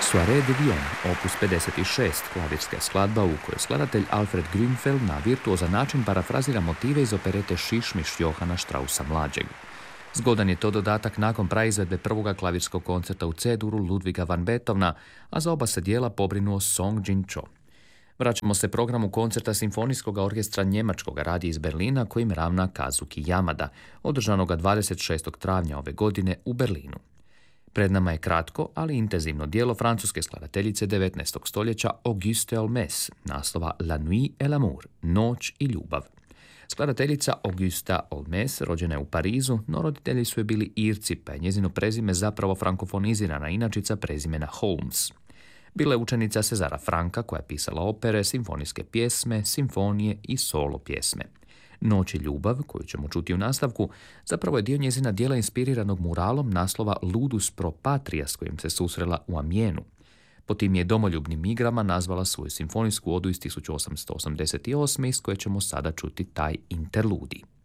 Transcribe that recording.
Soirée de Vion, opus 56, klavirska skladba u kojoj skladatelj Alfred Grünfeld na virtuozan način parafrazira motive iz operete Šišmiš Johana Straussa mlađeg. Zgodan je to dodatak nakon praizvedbe prvoga klavirskog koncerta u C-duru Ludviga van Beethovena, a za oba se dijela pobrinuo Song Jin-cho. Vraćamo se programu koncerta Simfonijskog orkestra Njemačkog radija iz Berlina kojim ravna Kazuki Yamada, održanoga 26. travnja ove godine u Berlinu. Pred nama je kratko, ali intenzivno dijelo francuske skladateljice 19. stoljeća Auguste Holmes, naslova La nuit et l'amour, noć i ljubav. Skladateljica Augusta Holmes rođena je u Parizu, no roditelji su je bili Irci, pa je njezino prezime zapravo frankofonizirana inačica prezimena Holmes. Bila je učenica Cezara Franka koja je pisala opere, simfonijske pjesme, simfonije i solo pjesme. Noć i ljubav, koju ćemo čuti u nastavku, zapravo je dio njezina dijela inspiriranog muralom naslova Ludus pro patria s kojim se susrela u Amijenu. Po tim je domoljubnim igrama nazvala svoju simfonijsku odu iz 1888. iz koje ćemo sada čuti taj interludij.